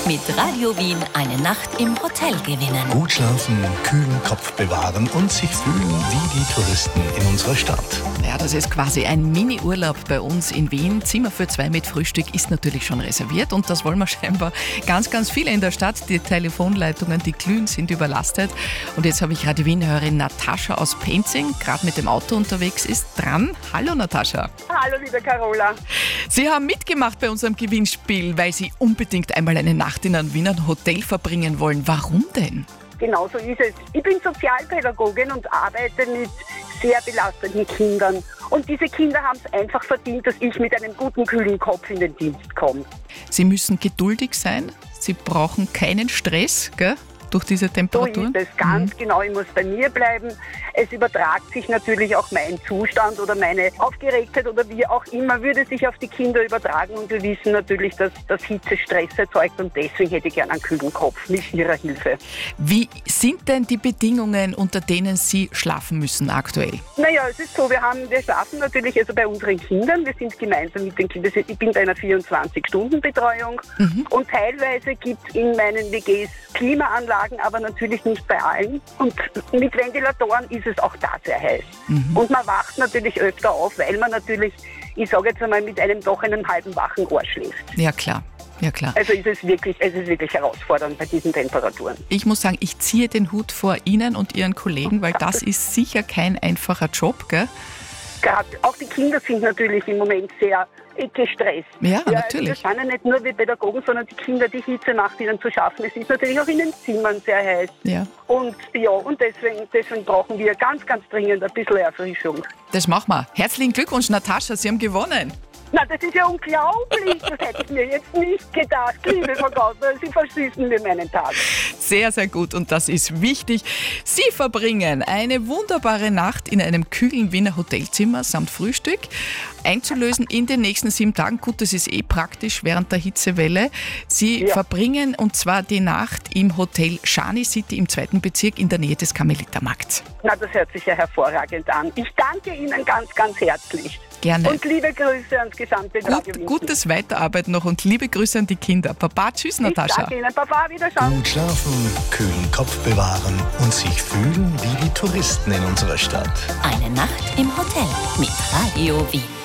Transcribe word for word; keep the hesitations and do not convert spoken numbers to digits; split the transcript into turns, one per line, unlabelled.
Mit Radio Wien eine Nacht im Hotel gewinnen.
Gut schlafen, kühlen Kopf bewahren und sich fühlen wie die Touristen in unserer Stadt.
Ja, das ist quasi ein Mini-Urlaub bei uns in Wien. Zimmer für zwei mit Frühstück ist natürlich schon reserviert und das wollen wir scheinbar ganz, ganz viele in der Stadt. Die Telefonleitungen, die glühen, sind überlastet. Und jetzt habe ich Radio Wien-Hörerin Natascha aus Penzing, gerade mit dem Auto unterwegs ist, dran. Hallo Natascha.
Hallo liebe Carola.
Sie haben mitgemacht bei unserem Gewinnspiel, weil Sie unbedingt einmal eine Nacht in einem Wiener Hotel verbringen wollen. Warum denn?
Genau so ist es. Ich bin Sozialpädagogin und arbeite mit sehr belasteten Kindern. Und diese Kinder haben es einfach verdient, dass ich mit einem guten, kühlen Kopf in den Dienst komme.
Sie müssen geduldig sein. Sie brauchen keinen Stress, gell? Durch diese Temperaturen?
So ist es, ganz mhm. genau. Ich muss bei mir bleiben. Es übertragt sich natürlich auch mein Zustand oder meine Aufgeregtheit oder wie auch immer, würde sich auf die Kinder übertragen. Und wir wissen natürlich, dass das Hitze Stress erzeugt und deswegen hätte ich gerne einen kühlen Kopf mit Ihrer Hilfe.
Wie sind denn die Bedingungen, unter denen Sie schlafen müssen aktuell?
Naja, es ist so, wir haben, wir schlafen natürlich also bei unseren Kindern. Wir sind gemeinsam mit den Kindern. Ich bin bei einer vierundzwanzig-Stunden-Betreuung mhm. und teilweise gibt es in meinen W Gs Klimaanlagen, aber natürlich nicht bei allen. Und mit Ventilatoren ist es auch da sehr heiß. Mhm. Und man wacht natürlich öfter auf, weil man natürlich, ich sage jetzt einmal, mit einem doch einem halben wachen Ohr schläft.
Ja, klar. Ja, klar.
Also ist es wirklich, es ist wirklich herausfordernd bei diesen Temperaturen.
Ich muss sagen, ich ziehe den Hut vor Ihnen und Ihren Kollegen, weil das ist sicher kein einfacher Job, gell?
Gerade auch die Kinder sind natürlich im Moment sehr gestresst.
Ja,
ja,
natürlich.
Also das sind ja nicht nur wir Pädagogen, sondern die Kinder, die Hitze macht ihnen zu schaffen. Es ist natürlich auch in den Zimmern sehr heiß. Ja. Und ja, und deswegen, deswegen brauchen wir ganz, ganz dringend ein bisschen Erfrischung.
Das machen wir. Herzlichen Glückwunsch, Natascha, Sie haben gewonnen.
Na, das ist ja unglaublich. Das hätte ich mir jetzt nicht gedacht. Liebe Frau Gautner, Sie versüßen mir meinen Tag.
Sehr, sehr gut und das ist wichtig. Sie verbringen eine wunderbare Nacht in einem kühlen Wiener Hotelzimmer samt Frühstück. Einzulösen in den nächsten sieben Tagen. Gut, das ist eh praktisch während der Hitzewelle. Sie ja. verbringen und zwar die Nacht im Hotel Shani City im zweiten Bezirk in der Nähe des Karmelitermarkts.
Na, das hört sich ja hervorragend an. Ich danke Ihnen ganz, ganz herzlich.
Gerne.
Und liebe Grüße ans gesamte Radio Wien.
Gutes Weiterarbeiten noch und liebe Grüße an die Kinder. Papa, tschüss Natascha.
Ich danke Ihnen, Papa, wiederschauen.
Gut schlafen, kühlen Kopf bewahren und sich fühlen wie die Touristen in unserer Stadt.
Eine Nacht im Hotel mit Radio Wien.